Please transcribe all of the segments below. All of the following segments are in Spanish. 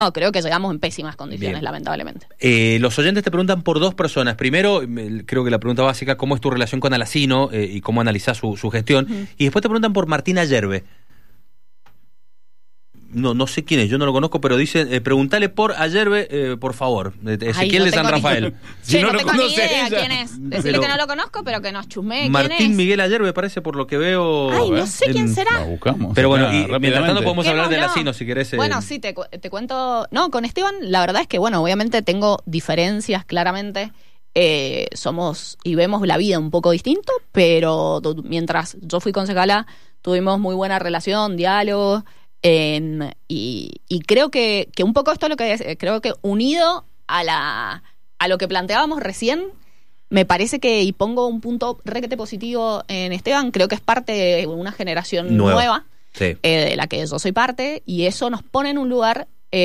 No, creo que llegamos en pésimas condiciones, bien, lamentablemente. Los oyentes te preguntan por dos personas. Primero, creo que la pregunta básica, ¿cómo es tu relación con Alacino y cómo analizás su gestión? Y después te preguntan por Martín Ayerbe. No sé quién es, yo no lo conozco, pero dice, preguntale por Ayerbe, por favor. Ezequiel de San Rafael. Si no tengo ni idea quién es. Decirle que no lo conozco, pero que nos chusmee quién es. Martín Miguel Ayerbe parece, por lo que veo. Ay, no sé quién será. La buscamos. Pero bueno, y mientras tanto podemos hablar de Alacino, si querés. Bueno, sí, te cuento. No, con Esteban, la verdad es que, bueno, obviamente tengo diferencias, claramente. Somos y vemos la vida un poco distinto, pero mientras yo fui concejala, tuvimos muy buena relación, diálogo. Y creo que un poco esto es lo que creo que unido a lo que planteábamos recién, me parece que, y pongo un punto requete positivo en Esteban, creo que es parte de una generación nueva sí, de la que yo soy parte, y eso nos pone en un lugar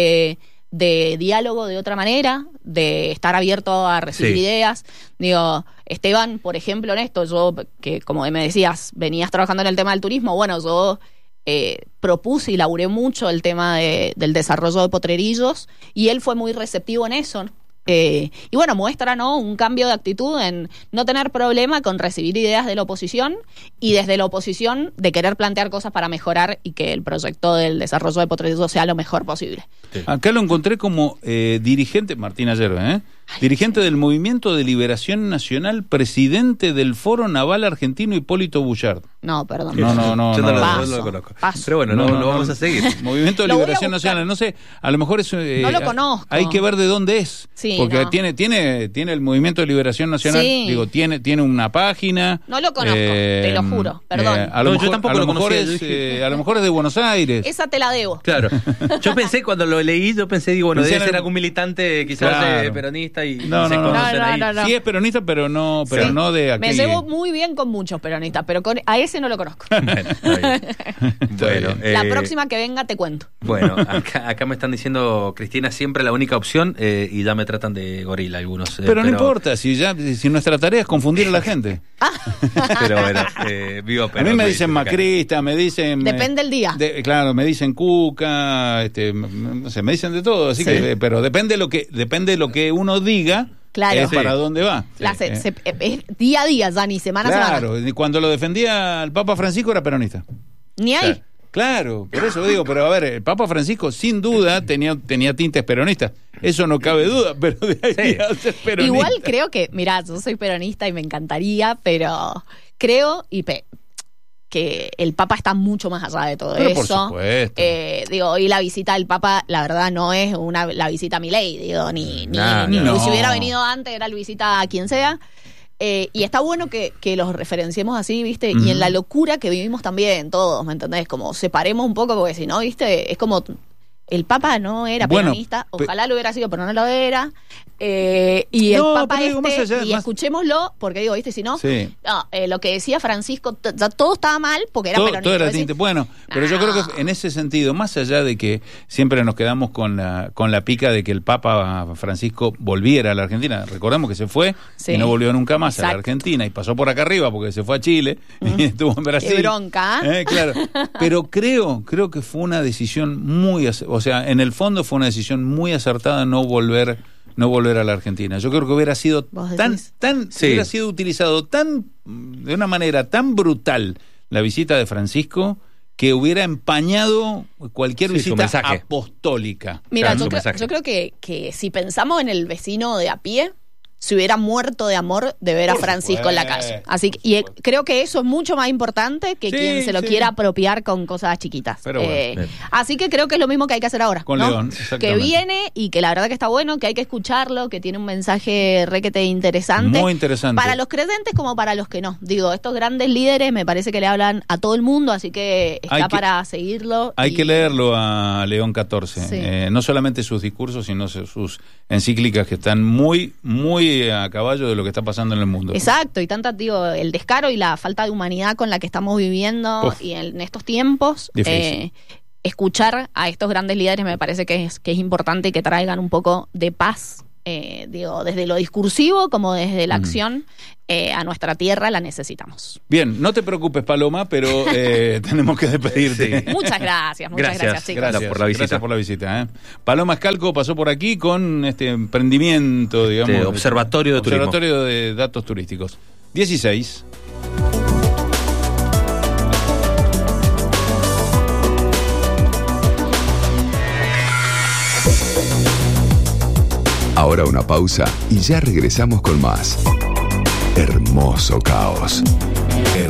de diálogo de otra manera, de estar abierto a recibir ideas. Digo, Esteban, por ejemplo, en esto, yo, que como me decías, venías trabajando en el tema del turismo, bueno, yo propuse y laburé mucho el tema del desarrollo de potrerillos, y él fue muy receptivo en eso, ¿no? Y bueno, muestra, ¿no?, un cambio de actitud en no tener problema con recibir ideas de la oposición, y desde la oposición de querer plantear cosas para mejorar y que el proyecto del desarrollo de potrerillos sea lo mejor posible. Sí. Acá lo encontré como dirigente, Martín Ayerbe, dirigente del Movimiento de Liberación Nacional, presidente del Foro Naval Argentino Hipólito Bullard. No, perdón. No. Yo no lo conozco. Pero bueno, no vamos a seguir. Movimiento de Liberación Nacional, no sé, a lo mejor es... no lo conozco. Hay que ver de dónde es. Sí, porque no. tiene el Movimiento de Liberación Nacional, sí, digo, tiene una página. No lo conozco, te lo juro, perdón. Yo tampoco lo conocía. A lo mejor es de Buenos Aires. Esa te la debo. Claro. Yo pensé, cuando lo leí, digo, bueno, debe ser algún militante quizás peronista y no. Sí es peronista, pero no de aquí. Me llevo muy bien con muchos peronistas, pero a ese no lo conozco. Bueno, la próxima que venga te cuento. Bueno, acá me están diciendo, Cristina, siempre la única opción, y ya me tratan de gorila algunos. Pero no importa, si nuestra tarea es confundir a la gente. Pero bueno, vivo a mí me dicen macrista, me dicen... Depende del día. Claro, me dicen cuca, no sé, me dicen de todo, así que, pero depende lo que uno diga. Claro. Es para dónde va. Es día a día, ya ni semana a semana. Claro, cuando lo defendía el Papa Francisco era peronista. Ni ahí. Claro, por eso digo, pero a ver, el Papa Francisco sin duda tenía tintes peronistas. Eso no cabe duda, pero de ahí a ser peronista. Igual creo que, mirá, yo soy peronista y me encantaría, pero creo que el Papa está mucho más allá de todo pero eso. Por supuesto. Hoy la visita del Papa, la verdad, no es la visita a Milei, ni si hubiera venido antes, era la visita a quien sea. Y está bueno que los referenciemos así, ¿viste? Y en la locura que vivimos también todos, ¿me entendés? Como separemos un poco, porque si no, ¿viste? Es como... El Papa no era peronista, ojalá lo hubiera sido, pero no lo era. Y el Papa escuchémoslo, porque digo, ¿viste? Si no, lo que decía Francisco, ya todo estaba mal porque era peronista. Todo era tinte. Bueno, pero yo creo que en ese sentido, más allá de que siempre nos quedamos con la pica de que el Papa Francisco volviera a la Argentina, recordemos que se fue y no volvió nunca más a la Argentina, y pasó por acá arriba porque se fue a Chile y estuvo en Brasil. Qué bronca. Claro. Pero creo que fue una decisión muy... O sea, en el fondo fue una decisión muy acertada no volver a la Argentina. Yo creo que hubiera sido hubiera sido utilizado de una manera tan brutal la visita de Francisco, que hubiera empañado cualquier visita apostólica. Mira, yo creo que si pensamos en el vecino de a pie, se hubiera muerto de amor de ver a Francisco en la casa. Así que, y creo que eso es mucho más importante que quien se lo quiera apropiar con cosas chiquitas. Pero bueno, así que creo que es lo mismo que hay que hacer ahora. Con León, que viene y que la verdad que está bueno, que hay que escucharlo, que tiene un mensaje requete interesante. Muy interesante. Para los creyentes como para los que no. Digo, estos grandes líderes me parece que le hablan a todo el mundo, así que para seguirlo. Hay que leerlo a León XIV. No solamente sus discursos, sino sus encíclicas, que están muy, muy a caballo de lo que está pasando en el mundo. Exacto, y el descaro y la falta de humanidad con la que estamos viviendo y en estos tiempos, escuchar a estos grandes líderes me parece que es importante, y que traigan un poco de paz digo, desde lo discursivo como desde la acción, a nuestra tierra la necesitamos. Bien, no te preocupes, Paloma, pero tenemos que despedirte. Sí. Muchas gracias, chicos. Gracias por la visita. Gracias por la visita. Paloma Escalco pasó por aquí con este emprendimiento, digamos. Observatorio de Turismo. Observatorio de Datos Turísticos. 16. Ahora una pausa y ya regresamos con más. Hermoso caos.